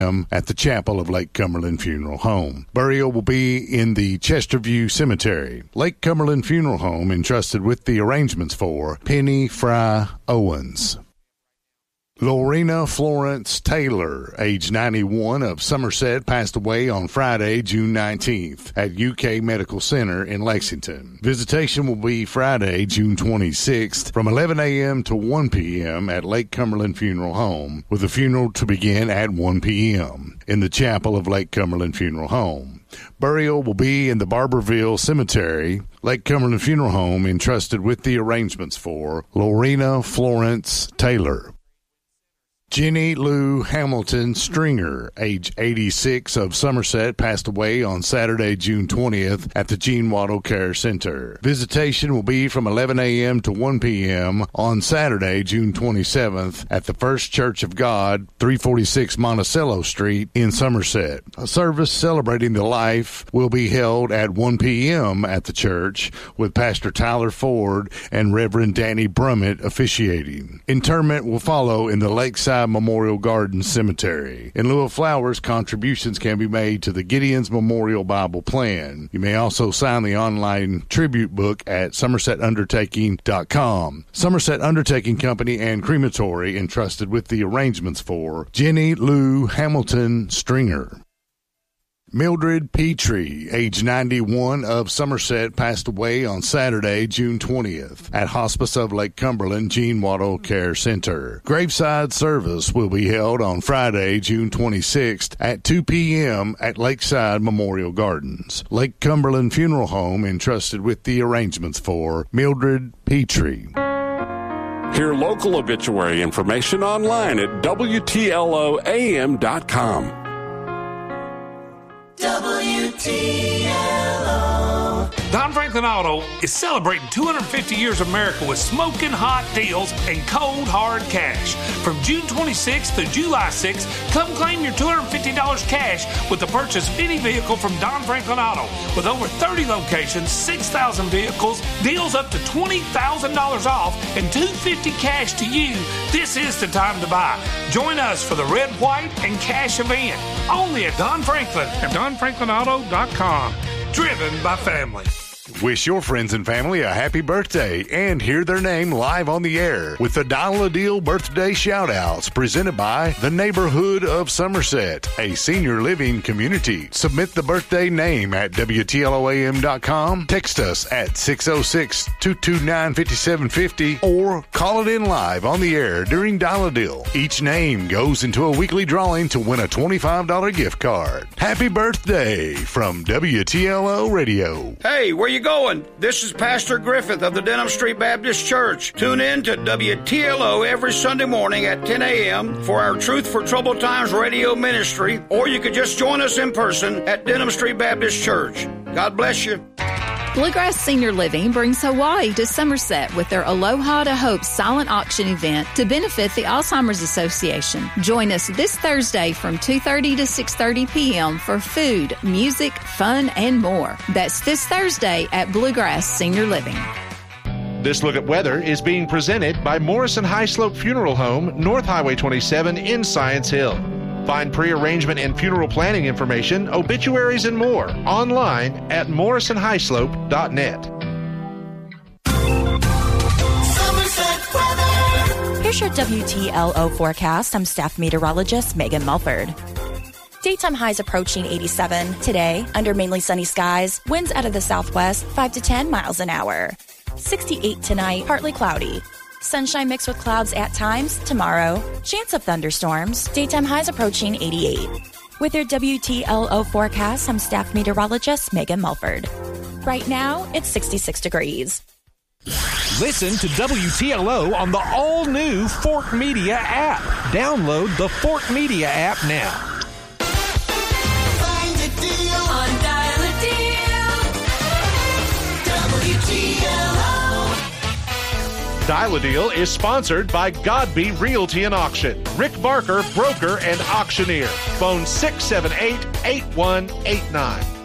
at the chapel of Lake Cumberland Funeral Home. Burial will be in the Chesterview Cemetery. Lake Cumberland Funeral Home entrusted with the arrangements for Penny Fry Owens. Lorena Florence Taylor, age 91, of Somerset, passed away on Friday, June 19th at UK Medical Center in Lexington. Visitation will be Friday, June 26th from 11 a.m. to 1 p.m. at Lake Cumberland Funeral Home, with the funeral to begin at 1 p.m. in the chapel of Lake Cumberland Funeral Home. Burial will be in the Barberville Cemetery. Lake Cumberland Funeral Home entrusted with the arrangements for Lorena Florence Taylor. Jenny Lou Hamilton Stringer, age 86, of Somerset, passed away on Saturday, June 20th at the Gene Waddle Care Center. Visitation will be from 11 a.m. to 1 p.m. on Saturday, June 27th at the First Church of God, 346 Monticello Street in Somerset. A service celebrating the life will be held at 1 p.m. at the church, with Pastor Tyler Ford and Reverend Danny Brummett officiating. Interment will follow in the Lakeside Memorial Garden Cemetery. In lieu of flowers, contributions can be made to the Gideon's Memorial Bible Plan. You may also sign the online tribute book at somersetundertaking.com. Somerset Undertaking Company and Crematory entrusted with the arrangements for Jenny Lou Hamilton Stringer. Mildred Petrie, age 91, of Somerset, passed away on Saturday, June 20th at Hospice of Lake Cumberland Gene Waddle Care Center. Graveside service will be held on Friday, June 26th at 2 p.m. at Lakeside Memorial Gardens. Lake Cumberland Funeral Home entrusted with the arrangements for Mildred Petrie. Hear local obituary information online at WTLOAM.com. WTLO. Don Franklin Auto is celebrating 250 years of America with smoking hot deals and cold hard cash. From June 26th to July 6th, come claim your $250 cash with the purchase of any vehicle from Don Franklin Auto. With over 30 locations, 6,000 vehicles, deals up to $20,000 off, and $250 cash to you, this is the time to buy. Join us for the Red, White, and Cash event. Only at Don Franklin and DonFranklinAuto.com. Driven by family. Wish your friends and family a happy birthday and hear their name live on the air with the Dial a Deal birthday shout-outs presented by the Neighborhood of Somerset, a senior living community. Submit the birthday name at WTLOAM.com, text us at 606-229-5750, or call it in live on the air during Dial a Deal. Each name goes into a weekly drawing to win a $25 gift card. Happy birthday from WTLO Radio. Hey, where you going? This is Pastor Griffith of the Denham Street Baptist Church. Tune in to WTLO every Sunday morning at 10 a.m. for our Truth for Troubled Times radio ministry, or you could just join us in person at Denham Street Baptist Church. God bless you. Bluegrass Senior Living brings Hawaii to Somerset with their Aloha to Hope silent auction event to benefit the Alzheimer's Association. Join us this Thursday from 2:30 to 6:30 p.m. for food, music, fun, and more. That's this Thursday at Bluegrass Senior Living. This Look at Weather is being presented by Morrison High Slope Funeral Home, North Highway 27 in Science Hill. Find pre-arrangement and funeral planning information, obituaries, and more online at morrisonhighslope.net. Here's your WTLO forecast. I'm staff meteorologist Megan Mulford. Daytime highs approaching 87. Today, under mainly sunny skies, winds out of the southwest 5 to 10 miles an hour. 68 tonight, partly cloudy. Sunshine mixed with clouds at times. Tomorrow, chance of thunderstorms. Daytime highs approaching 88. With your WTLO forecast, I'm staff meteorologist Megan Mulford. Right now, it's 66 degrees. Listen to WTLO on the all-new Fork Media app. Download the Fork Media app now. Find a deal on Dial a Deal. WTLO. Dial a Deal is sponsored by Godby Realty and Auction. Rick Barker, broker and auctioneer. Phone 678-8189.